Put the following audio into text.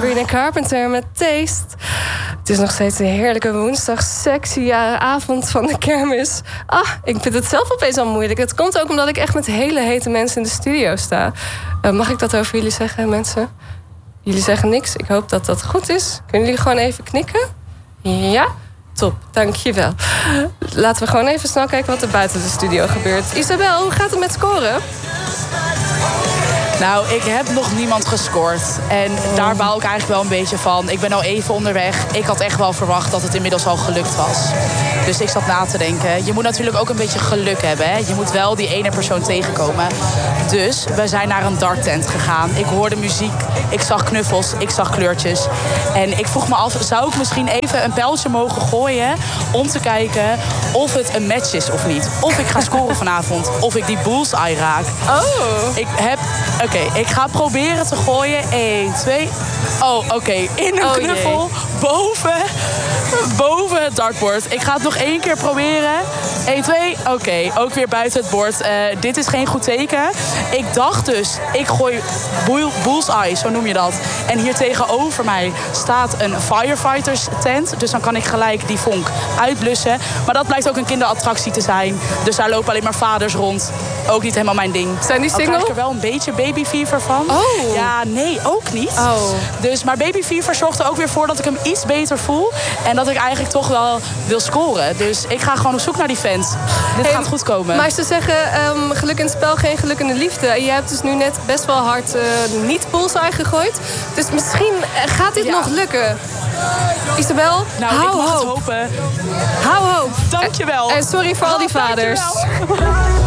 Sabrina Carpenter met Taste. Het is nog steeds een heerlijke woensdag sexy avond van de kermis. Ik vind het zelf opeens al moeilijk. Het komt ook omdat ik echt met hele hete mensen in de studio sta. Mag ik dat over jullie zeggen, mensen? Jullie zeggen niks. Ik hoop dat dat goed is. Kunnen jullie gewoon even knikken? Ja? Top, dankjewel. Laten we gewoon even snel kijken wat er buiten de studio gebeurt. Isabel, hoe gaat het met scoren? Nou, ik heb nog niemand gescoord. En daar baal ik eigenlijk wel een beetje van. Ik ben al even onderweg. Ik had echt wel verwacht dat het inmiddels al gelukt was. Dus ik zat na te denken. Je moet natuurlijk ook een beetje geluk hebben. Hè? Je moet wel die ene persoon tegenkomen. Dus we zijn naar een darttent gegaan. Ik hoorde muziek. Ik zag knuffels. Ik zag kleurtjes. En ik vroeg me af, zou ik misschien even een pijltje mogen gooien om te kijken of het een match is of niet. Of ik ga scoren vanavond. Of ik die bullseye raak. Oké, ik ga proberen te gooien. 1, 2. Oké. In een knuffel. Boven het dartbord. Ik ga het nog 1 keer proberen. 1, 2. Oké, ook weer buiten het bord. Dit is geen goed teken. Ik dacht dus, ik gooi bullseye, zo noem je dat. En hier tegenover mij staat een firefighters tent. Dus dan kan ik gelijk die vonk uitblussen. Maar dat blijkt ook een kinderattractie te zijn. Dus daar lopen alleen maar vaders rond. Ook niet helemaal mijn ding. Zijn die single? Al krijg ik er wel een beetje baby fever van. Oh. Ja, nee, ook niet. Dus, maar baby fever zorgt er ook weer voor dat ik hem iets beter voel. En dat ik eigenlijk toch wel wil scoren. Dus ik ga gewoon op zoek naar die fans. Dit gaat goed komen. Maar ze zeggen, geluk in het spel, geen geluk in de liefde. En jij hebt dus nu net best wel hard niet bullseye gegooid. Dus misschien gaat dit nog lukken. Isabel, nou, hou ik mag hoop. het hopen. Hou hoop. Dankjewel. En sorry voor al die vaders. Dankjewel.